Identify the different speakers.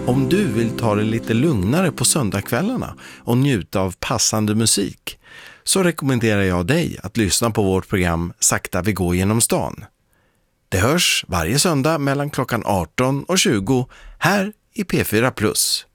Speaker 1: Om du vill ta det lite lugnare på söndagskvällarna och njuta av passande musik, så rekommenderar jag dig att lyssna på vårt program Sakta vi går genom stan. Det hörs varje söndag mellan klockan 18 och 20 här i P4+.